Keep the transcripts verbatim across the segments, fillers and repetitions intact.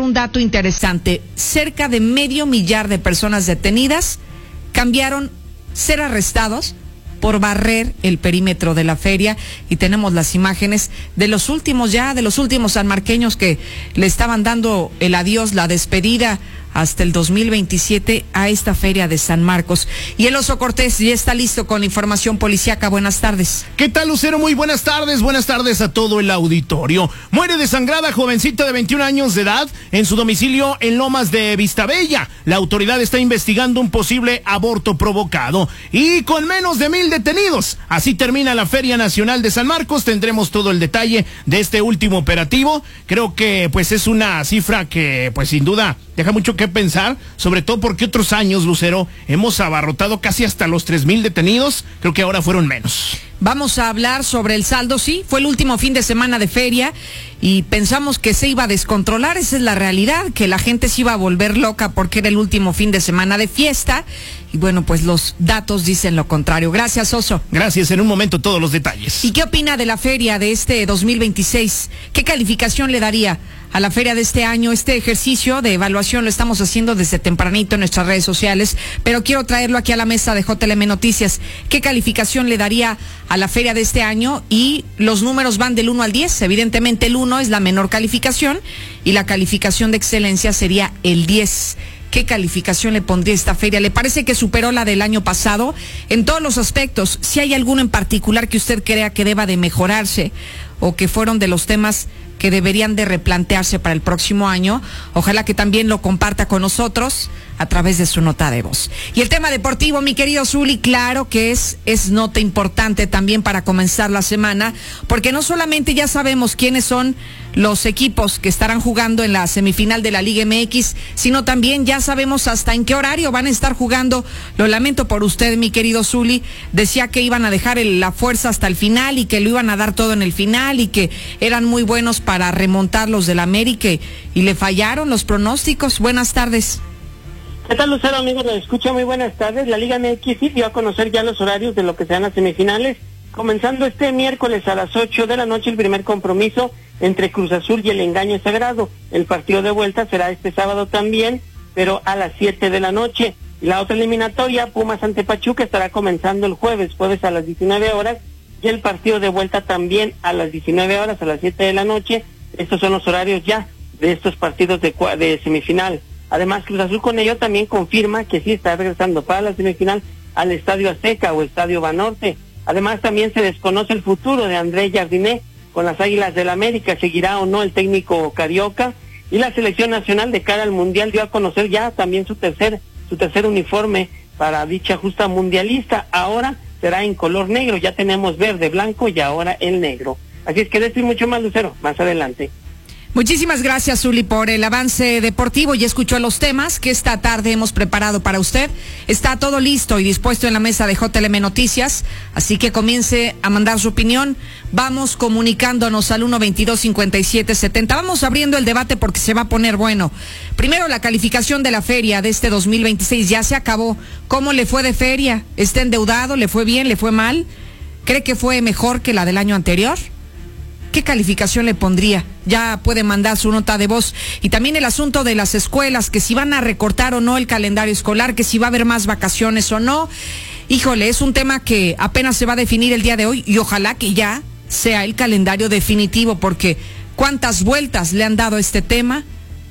un dato interesante. Cerca de medio millar de personas detenidas cambiaron ser arrestados por barrer el perímetro de la feria, y tenemos las imágenes de los últimos ya, de los últimos sanmarqueños que le estaban dando el adiós, la despedida hasta el dos mil veintisiete a esta feria de San Marcos. Y el Oso Cortés ya está listo con la información policíaca. Buenas tardes. ¿Qué tal, Lucero? Muy buenas tardes, buenas tardes a todo el auditorio. Muere desangrada jovencita de veintiún años de edad en su domicilio en Lomas de Vistabella. La autoridad está investigando un posible aborto provocado y con menos de mil detenidos. Así termina la Feria Nacional de San Marcos. Tendremos todo el detalle de este último operativo. Creo que pues es una cifra que pues sin duda deja mucho que pensar, sobre todo porque otros años, Lucero, hemos abarrotado casi hasta los tres mil detenidos. Creo que ahora fueron menos. Vamos a hablar sobre el saldo. Sí, fue el último fin de semana de feria y pensamos que se iba a descontrolar. Esa es la realidad, que la gente se iba a volver loca porque era el último fin de semana de fiesta. Y bueno, pues los datos dicen lo contrario. Gracias, Oso. Gracias, en un momento todos los detalles. ¿Y qué opina de la feria de este dos mil veintiséis? ¿Qué calificación le daría a la feria de este año? Este ejercicio de evaluación lo estamos haciendo desde tempranito en nuestras redes sociales, pero quiero traerlo aquí a la mesa de J L M Noticias. ¿Qué calificación le daría a la feria de este año? Y los números van del uno al diez. Evidentemente el uno es la menor calificación y la calificación de excelencia sería el diez. ¿Qué calificación le pondría esta feria? ¿Le parece que superó la del año pasado? En todos los aspectos, si hay alguno en particular que usted crea que deba de mejorarse o que fueron de los temas que deberían de replantearse para el próximo año, ojalá que también lo comparta con nosotros a través de su nota de voz. Y el tema deportivo, mi querido Zuli, claro que es, es nota importante también para comenzar la semana, porque no solamente ya sabemos quiénes son los equipos que estarán jugando en la semifinal de la Liga M X, sino también ya sabemos hasta en qué horario van a estar jugando. Lo lamento por usted, mi querido Zuli, decía que iban a dejar el, la fuerza hasta el final y que lo iban a dar todo en el final y que eran muy buenos para remontar los del América y le fallaron los pronósticos. Buenas tardes. ¿Qué tal, Lucero, amigos? Nos escucha, muy buenas tardes. La Liga M X sí dio a conocer ya los horarios de lo que serán las semifinales, comenzando este miércoles a las ocho de la noche el primer compromiso entre Cruz Azul y el Engaño Sagrado. El partido de vuelta será este sábado también, pero a las siete de la noche. Y la otra eliminatoria, Pumas ante Pachuca, estará comenzando el jueves, jueves a las diecinueve horas, y el partido de vuelta también a las diecinueve horas, a las siete de la noche. Estos son los horarios ya de estos partidos de, de semifinal. Además, Cruz Azul con ello también confirma que sí está regresando para la semifinal al Estadio Azteca o Estadio Banorte. Además, también se desconoce el futuro de André Jardiné con las Águilas del América, seguirá o no el técnico carioca, y la selección nacional de cara al Mundial dio a conocer ya también su tercer, su tercer uniforme para dicha justa mundialista. Ahora será en color negro, ya tenemos verde, blanco y ahora el negro. Así es que de esto y mucho más, Lucero, más adelante. Muchísimas gracias, Zuli, por el avance deportivo. Ya escuchó los temas que esta tarde hemos preparado para usted. Está todo listo y dispuesto en la mesa de J L M Noticias, así que comience a mandar su opinión. Vamos comunicándonos al uno veintidós cincuenta y siete setenta. Vamos abriendo el debate porque se va a poner bueno. Primero, la calificación de la feria de este dos mil veintiséis ya se acabó. ¿Cómo le fue de feria? ¿Está endeudado? ¿Le fue bien? ¿Le fue mal? ¿Cree que fue mejor que la del año anterior? ¿Qué calificación le pondría? Ya puede mandar su nota de voz. Y también el asunto de las escuelas, que si van a recortar o no el calendario escolar, que si va a haber más vacaciones o no. Híjole, es un tema que apenas se va a definir el día de hoy y ojalá que ya sea el calendario definitivo, porque cuántas vueltas le han dado a este tema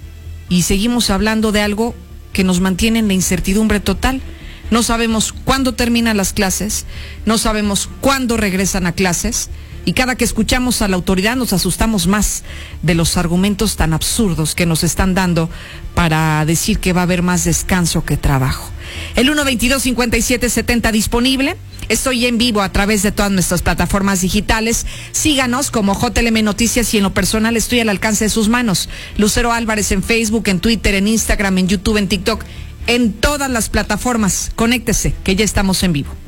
y seguimos hablando de algo que nos mantiene en la incertidumbre total. No sabemos cuándo terminan las clases, no sabemos cuándo regresan a clases. Y cada que escuchamos a la autoridad nos asustamos más de los argumentos tan absurdos que nos están dando para decir que va a haber más descanso que trabajo. El uno veintidós cincuenta y siete setenta disponible. Estoy en vivo a través de todas nuestras plataformas digitales. Síganos como J L M Noticias y en lo personal estoy al alcance de sus manos. Lucero Álvarez en Facebook, en Twitter, en Instagram, en YouTube, en TikTok, en todas las plataformas. Conéctese, que ya estamos en vivo.